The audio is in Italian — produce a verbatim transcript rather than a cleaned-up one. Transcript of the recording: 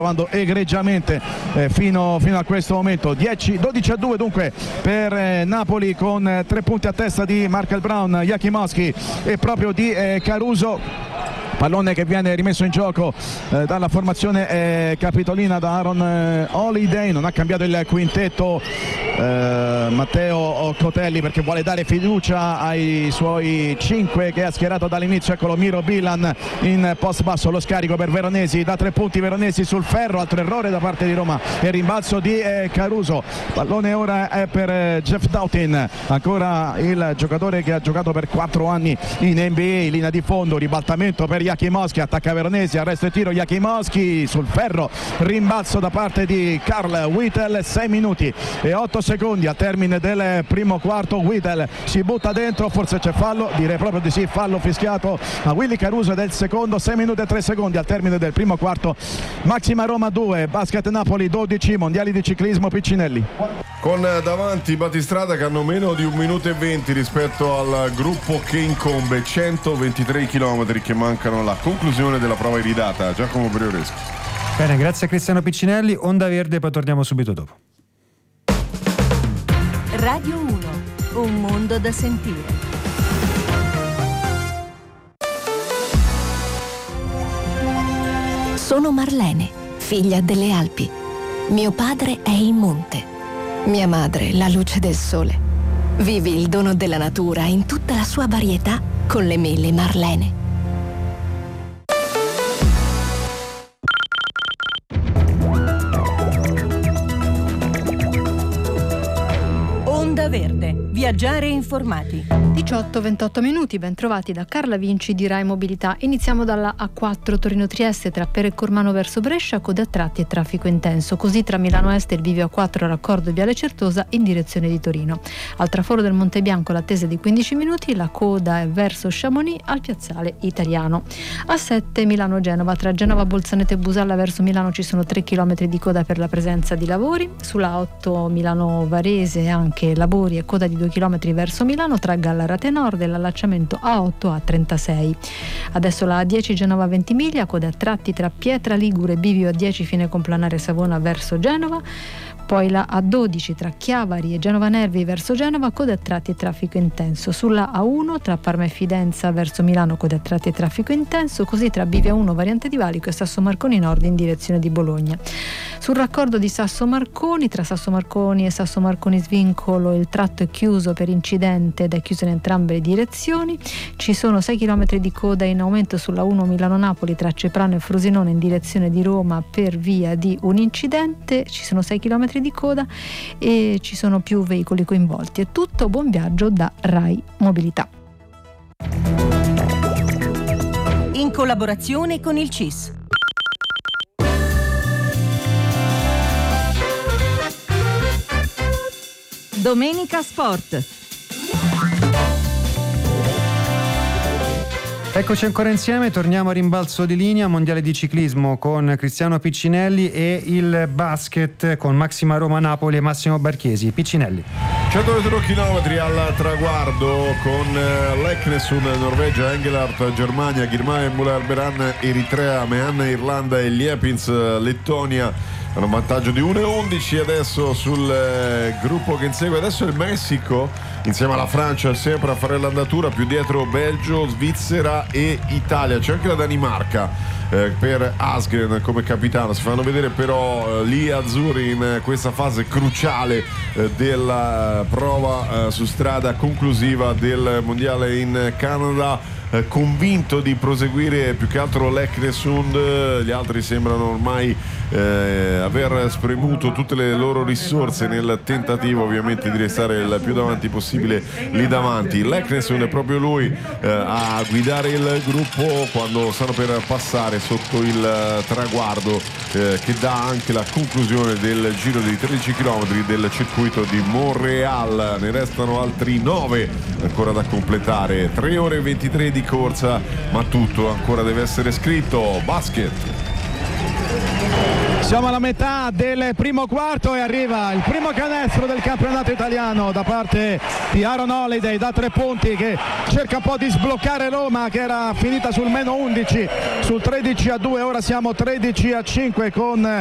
provando egregiamente eh, fino, fino a questo momento. dieci, dodici a due dunque per eh, Napoli, con eh, tre punti a testa di Markel Brown, Jakimowski e proprio di eh, Caruso. Pallone che viene rimesso in gioco eh, dalla formazione eh, capitolina da Aaron eh, Holiday. Non ha cambiato il quintetto eh, Matteo Cotelli, perché vuole dare fiducia ai suoi cinque che ha schierato dall'inizio. Eccolo Miro Bilan in post basso, lo scarico per Veronesi, da tre punti Veronesi sul ferro, altro errore da parte di Roma e rimbalzo di eh, Caruso. Pallone ora è per eh, Jeff Doughtin, ancora il giocatore che ha giocato per quattro anni in N B A, linea di fondo, ribaltamento per Jakimowski, attacca Veronesi, arresto e tiro Jakimowski sul ferro, rimbalzo da parte di Carl Whittle. Sei minuti e otto secondi al termine del primo quarto. Whittle si butta dentro, forse c'è fallo, direi proprio di sì, fallo fischiato a Willy Caruso del secondo. Sei minuti e tre secondi al termine del primo quarto. Maxima Roma due, Basket Napoli dodici. Mondiali di ciclismo Piccinelli. Con davanti Battistrada che hanno meno di un minuto e venti rispetto al gruppo che incombe, centoventitré chilometri che mancano alla conclusione della prova iridata. Giacomo Brioreschi. Bene, grazie a Cristiano Piccinelli. Onda Verde, poi torniamo subito dopo. Radio uno, un mondo da sentire. Sono Marlene, figlia delle Alpi. Mio padre è il monte. Mia madre, la luce del sole. Vivi il dono della natura in tutta la sua varietà con le mele Marlene. Onda Verde, viaggiare informati. diciotto ventotto minuti, ben trovati da Carla Vinci di Rai Mobilità. Iniziamo dalla A quattro Torino-Trieste, tra Perecormano verso Brescia, code a tratti e traffico intenso. Così tra Milano Est e il bivio A quattro raccordo e Viale Certosa in direzione di Torino. Al traforo del Monte Bianco l'attesa di quindici minuti, la coda è verso Chamonix al piazzale Italiano. A sette Milano-Genova, tra Genova Bolzaneto e Busalla verso Milano ci sono tre chilometri di coda per la presenza di lavori. Sulla otto Milano-Varese anche lavori e coda di due chilometri verso Milano, tra Gallarate Nord e l'allacciamento A otto A trentasei. Adesso la A dieci Genova Ventimiglia, coda a tratti tra Pietra Ligure e bivio A dieci fine complanare Savona verso Genova. Poi la A dodici tra Chiavari e Genova Nervi verso Genova, coda a tratti e traffico intenso. Sulla A uno tra Parma e Fidenza verso Milano, coda a tratti e traffico intenso, così tra Bivio uno variante di Valico e Sasso Marconi Nord in direzione di Bologna. Sul raccordo di Sasso Marconi, tra Sasso Marconi e Sasso Marconi Svincolo, il tratto è chiuso per incidente ed è chiuso in entrambe le direzioni. Ci sono sei chilometri di coda in aumento sulla uno Milano-Napoli tra Ceprano e Frosinone in direzione di Roma per via di un incidente. Ci sono sei chilometri di coda e ci sono più veicoli coinvolti. È tutto, buon viaggio da Rai Mobilità. In collaborazione con il C I S. Domenica Sport. Eccoci ancora insieme, torniamo a rimbalzo di linea, mondiale di ciclismo con Cristiano Piccinelli e il basket con Maxima Roma Napoli e Massimo Barchiesi. Piccinelli. centoventuno chilometri al traguardo con Leknesund Norvegia, Engelhardt Germania, Girmay Muller Beran Eritrea, Mehanna Irlanda e Liepins Lettonia. Hanno un vantaggio di uno e undici adesso sul eh, gruppo che insegue. Adesso il Messico insieme alla Francia sempre a fare l'andatura, più dietro Belgio, Svizzera e Italia. C'è anche la Danimarca eh, per Asgren come capitano. Si fanno vedere però eh, lì azzurri in eh, questa fase cruciale eh, della prova eh, su strada conclusiva del mondiale in Canada. Eh, convinto di proseguire più che altro Leknesund, gli altri sembrano ormai eh, aver spremuto tutte le loro risorse nel tentativo ovviamente di restare il più davanti possibile lì davanti. Leknesund è proprio lui eh, a guidare il gruppo quando stanno per passare sotto il eh, traguardo eh, che dà anche la conclusione del giro di tredici chilometri del circuito di Montreal. Ne restano altri nove ancora da completare, tre ore e ventitré di corsa, ma tutto ancora deve essere scritto. Basket. Siamo alla metà del primo quarto e arriva il primo canestro del campionato italiano da parte di Aaron Holiday da tre punti, che cerca un po' di sbloccare Roma, che era finita sul meno undici, sul tredici a due. Ora siamo tredici a cinque con